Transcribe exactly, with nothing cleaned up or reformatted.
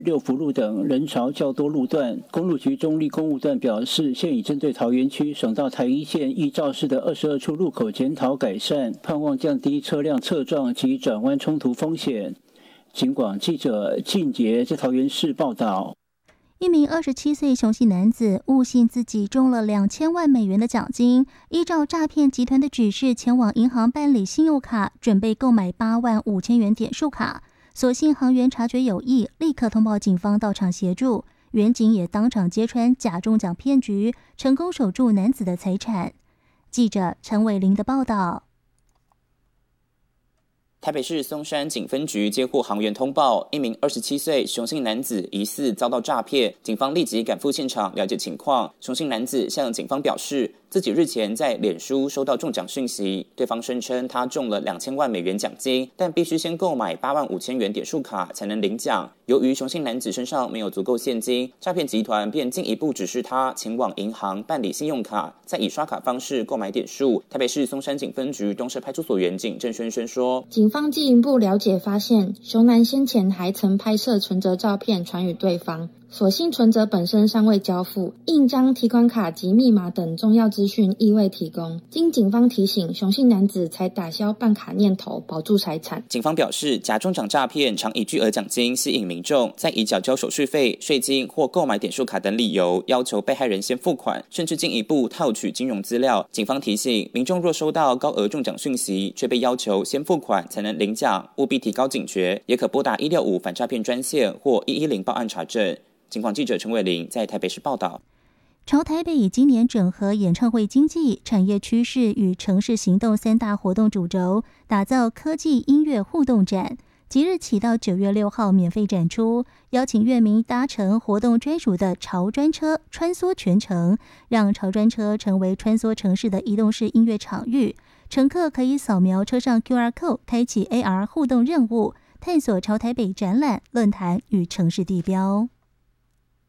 六福路等人潮较多路段。公路局中立公务段表示，现已针对桃园区省道台一线依肇事的二十二处路口检讨改善，盼望降低车辆侧撞及转弯冲突风险。警广记者靳杰在桃园市报道。 一名二十七岁雄性男子误信自己中了两千万美元的奖金，依照诈骗集团的指示前往银行办理信用卡，准备购买八万五千元点数卡。所幸行员察觉有异，立刻通报警方到场协助，员警也当场揭穿假中奖骗局，成功守住男子的财产。记者陈伟玲的报道。 台北市松山警分局接获行员通报，一名二十七岁雄性男子疑似遭到诈骗，警方立即赶赴现场了解情况。雄性男子向警方表示，自己日前在脸书收到中奖讯息，对方声称他中了两千万美元奖金，但必须先购买八万五千元点数卡才能领奖。由于雄性男子身上没有足够现金，诈骗集团便进一步指示他前往银行办理信用卡，再以刷卡方式购买点数。台北市松山警分局东社派出所员警郑轩轩说， 警方进一步了解发现，熊男先前还曾拍摄存折照片传与对方，所幸存折本身尚未交付，应将提款卡及密码等重要资讯亦未提供。经警方提醒，雄性男子才打消办卡念头，保住财产。 警方表示，假中奖诈骗常以巨额奖金吸引民众，再以缴交手续费、税金或购买点数卡等理由，要求被害人先付款，甚至进一步套取金融资料。警方提醒民众，若收到高额中奖讯息，却被要求先付款才能领奖，务必提高警觉，也可拨打一六五反诈骗专线或一一零报案查证。警广记者陈伟玲在台北市报道。 朝台北以今年整合演唱会经济、产业趋势与城市行动三大活动主轴，打造科技音乐互动展。即日起到九月六号免费展出，邀请乐迷搭乘活动专属的潮专车穿梭全城，让潮专车成为穿梭城市的移动式音乐场域。乘客可以扫描车上 Q R code， 开启 A R 互动任务，探索朝台北展览、论坛与城市地标。